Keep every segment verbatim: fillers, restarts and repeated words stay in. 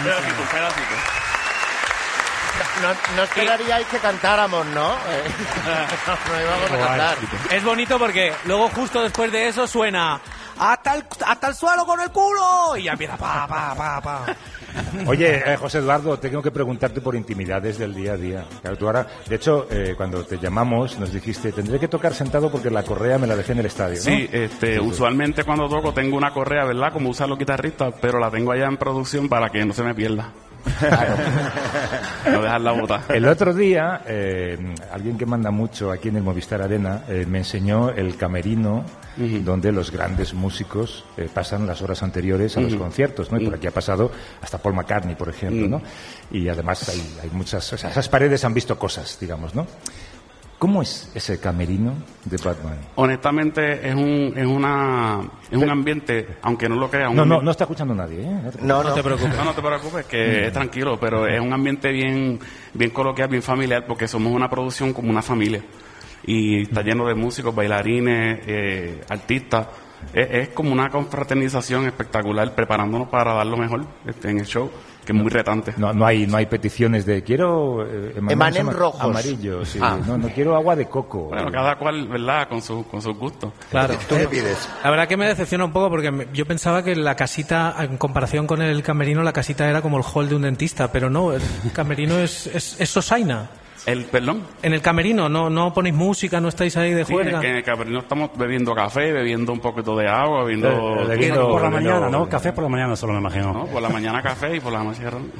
pedacito, pedacito. No, no esperaríais que cantáramos, ¿no? Eh, no, no íbamos a cantar. Es bonito porque luego justo después de eso suena hasta el, hasta el suelo con el culo y ya empieza pa, pa, pa, pa. Oye, eh, José Eduardo, tengo que preguntarte por intimidades del día a día. Claro, tú ahora, de hecho, eh, cuando te llamamos nos dijiste, tendré que tocar sentado porque la correa me la dejé en el estadio, ¿no? Sí, este, sí, usualmente cuando toco tengo una correa, ¿verdad? Como usan los guitarristas, pero la tengo allá en producción para que no se me pierda. Claro. No dejarla botar. El otro día, eh, alguien que manda mucho aquí en el Movistar Arena eh, me enseñó el camerino uh-huh. donde los grandes músicos eh, pasan las horas anteriores a uh-huh. los conciertos, ¿no? Y por aquí ha pasado hasta Paul McCartney, por ejemplo, uh-huh. ¿no? Y además hay, hay muchas, o sea, esas paredes han visto cosas, digamos, ¿no? ¿Cómo es ese camerino de Batman? Honestamente es un es una es un ambiente, aunque no lo creas. No, no, no está escuchando nadie, ¿eh? No, no, no te preocupes. No, no te preocupes, que es tranquilo, pero es un ambiente bien bien coloquial, bien familiar, porque somos una producción como una familia y está lleno de músicos, bailarines, eh, artistas. Es, es como una confraternización espectacular, preparándonos para dar lo mejor este, en el show, que es muy retante. No, no hay no hay peticiones de quiero eh, emanen rojos, amarillos, sí. ah. no, no quiero agua de coco. Bueno, cada cual, ¿verdad? Con su con sus gustos. Claro. ¿Tú qué pides? La verdad que me decepciona un poco porque me, yo pensaba que la casita, en comparación con el camerino, la casita era como el hall de un dentista, pero no, el camerino es es, es sosaina. El, perdón. En el camerino, no no ponéis música, no estáis ahí de sí, juerga. En el camerino estamos bebiendo café, bebiendo un poquito de agua, bebiendo... Eh, bebiendo por la bebiendo, mañana, ¿no? Café por la mañana solo me imagino. No, por la mañana café y por la noche ron.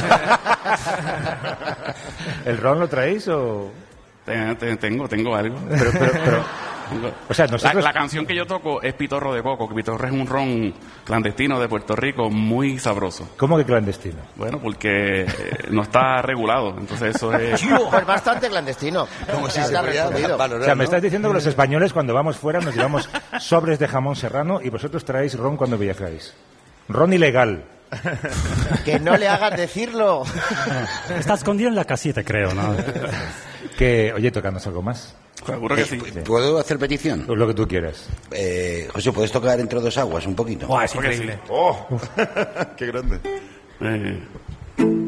¿El ron lo traéis o...? Tengo, tengo algo. Pero, pero, pero... O sea, nosotros... la, la canción que yo toco es Pitorro de Coco, que Pitorro es un ron clandestino de Puerto Rico muy sabroso. ¿Cómo que clandestino? Bueno, porque eh, no está regulado, entonces eso es... Pues bastante clandestino. Como si se valorar, o sea, me estás diciendo que los españoles cuando vamos fuera nos llevamos sobres de jamón serrano y vosotros traéis ron cuando viajáis. Ron ilegal. Que no le hagas decirlo. Está escondido en la casita, creo, ¿no? Que, oye, tocamos algo más. Seguro que sí. ¿Puedo hacer petición? Lo que tú quieras. Eh, José, ¿puedes tocar Entre dos aguas un poquito? Oh, es increíble. ¡Oh! ¡Qué grande! Eh...